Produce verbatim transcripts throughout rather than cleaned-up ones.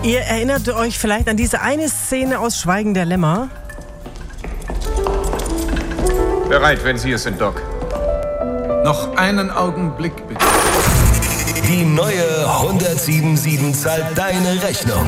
Ihr erinnert euch vielleicht an diese eine Szene aus Schweigen der Lämmer? Bereit, wenn Sie es sind, Doc. Noch einen Augenblick, bitte. Die neue hundertsiebenundsieben zahlt deine Rechnung.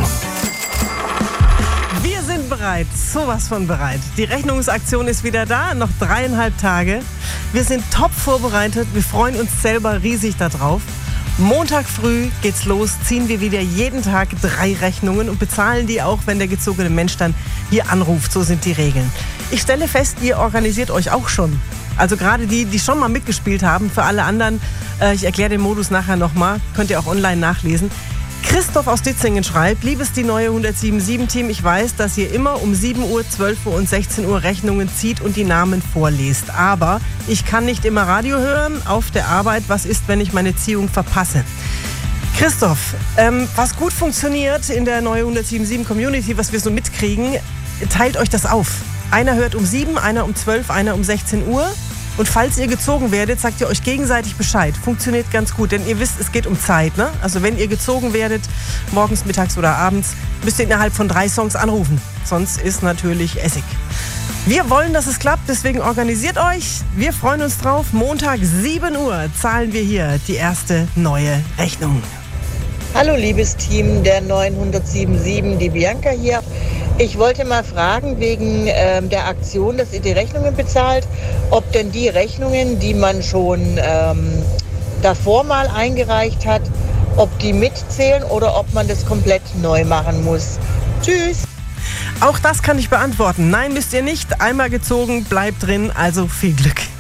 Wir sind bereit, sowas von bereit. Die Rechnungsaktion ist wieder da, noch dreieinhalb Tage. Wir sind top vorbereitet, wir freuen uns selber riesig darauf. Montag früh geht's los, ziehen wir wieder jeden Tag drei Rechnungen und bezahlen die auch, wenn der gezogene Mensch dann hier anruft. So sind die Regeln. Ich stelle fest, ihr organisiert euch auch schon. Also gerade die, die schon mal mitgespielt haben, für alle anderen, äh, ich erkläre den Modus nachher nochmal, könnt ihr auch online nachlesen. Christoph aus Ditzingen schreibt: Liebes die neue hundertsiebenundsieben-Team, ich weiß, dass ihr immer um sieben Uhr, zwölf Uhr und sechzehn Uhr Rechnungen zieht und die Namen vorlest. Aber ich kann nicht immer Radio hören auf der Arbeit. Was ist, wenn ich meine Ziehung verpasse? Christoph, ähm, was gut funktioniert in der neue hundertsiebenundsieben-Community, was wir so mitkriegen, teilt euch das auf. Einer hört um sieben, einer um zwölf, einer um sechzehn Uhr. Und falls ihr gezogen werdet, sagt ihr euch gegenseitig Bescheid. Funktioniert ganz gut, denn ihr wisst, es geht um Zeit, ne? Also wenn ihr gezogen werdet, morgens, mittags oder abends, müsst ihr innerhalb von drei Songs anrufen. Sonst ist natürlich Essig. Wir wollen, dass es klappt, deswegen organisiert euch. Wir freuen uns drauf. Montag sieben Uhr zahlen wir hier die erste neue Rechnung. Hallo liebes Team der neuen hundertsiebenundsieben, die Bianca hier. Ich wollte mal fragen wegen ähm, der Aktion, dass ihr die Rechnungen bezahlt, ob denn die Rechnungen, die man schon ähm, davor mal eingereicht hat, ob die mitzählen oder ob man das komplett neu machen muss. Tschüss! Auch das kann ich beantworten. Nein, müsst ihr nicht. Einmal gezogen, bleibt drin, also viel Glück.